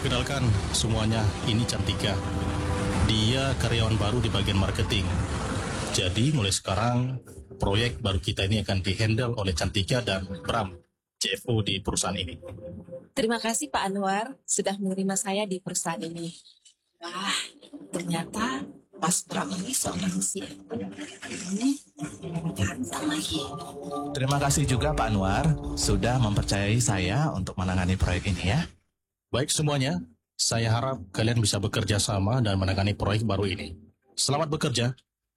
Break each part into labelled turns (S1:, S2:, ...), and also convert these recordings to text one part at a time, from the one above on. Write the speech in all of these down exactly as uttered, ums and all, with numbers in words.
S1: Perkenalkan semuanya, ini Cantika. Dia karyawan baru di bagian marketing. Jadi mulai sekarang, proyek baru kita ini akan dihandle oleh Cantika dan Bram, C F O di perusahaan ini.
S2: Terima kasih Pak Anwar sudah menerima saya di perusahaan ini. Wah, ternyata Mas Bram ini seorang manusia. Ini ganteng lagi.
S3: Terima kasih juga Pak Anwar sudah mempercayai saya untuk menangani proyek ini ya.
S1: Baik semuanya, saya harap kalian bisa bekerja sama dan menangani proyek baru ini. Selamat bekerja.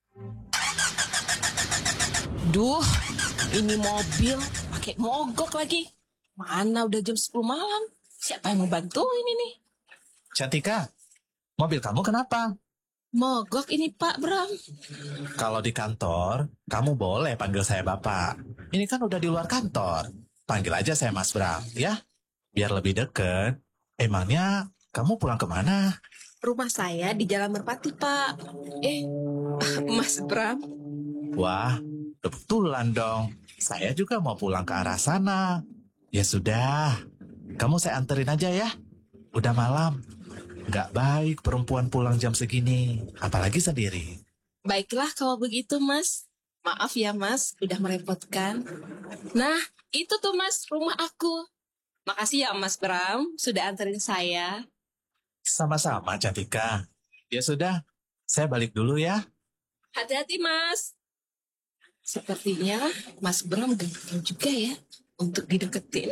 S2: Duh, ini mobil pakai mogok lagi. Mana udah jam sepuluh malam? Siapa yang mau bantuin ini?
S3: Cantika, mobil kamu kenapa?
S2: Mogok ini Pak Bram.
S3: Kalau di kantor, kamu boleh panggil saya Bapak. Ini kan udah di luar kantor. Panggil aja saya Mas Bram, ya. Biar lebih deket. Emangnya kamu pulang kemana?
S2: Rumah saya di Jalan Merpati, Pak. Eh, Mas Bram.
S3: Wah, kebetulan dong. Saya juga mau pulang ke arah sana. Ya sudah, kamu saya anterin aja ya. Udah malam. Nggak baik perempuan pulang jam segini, apalagi sendiri.
S2: Baiklah kalau begitu, Mas. Maaf ya, Mas, udah merepotkan. Nah, itu tuh, Mas, rumah aku. Makasih ya, Mas Bram, sudah anterin saya.
S3: Sama-sama, Cantika. Ya sudah, saya balik dulu ya.
S2: Hati-hati, Mas. Sepertinya Mas Bram ganteng juga ya untuk dideketin.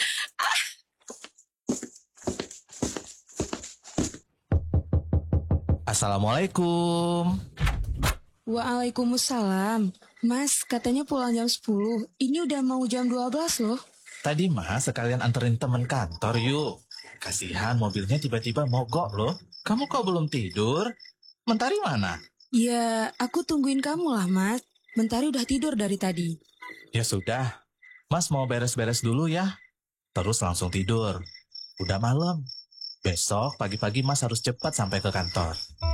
S3: Assalamualaikum.
S4: Waalaikumsalam. Mas, katanya pulang jam sepuluh. Ini udah mau jam dua belas loh.
S3: Tadi Mas sekalian anterin temen kantor yuk. Kasihan mobilnya tiba-tiba mogok loh. Kamu kok belum tidur? Mentari mana?
S4: Ya, aku tungguin kamu lah, Mas. Mentari udah tidur dari tadi.
S3: Ya sudah. Mas mau beres-beres dulu ya. Terus langsung tidur. Udah malam. Besok pagi-pagi Mas harus cepat sampai ke kantor.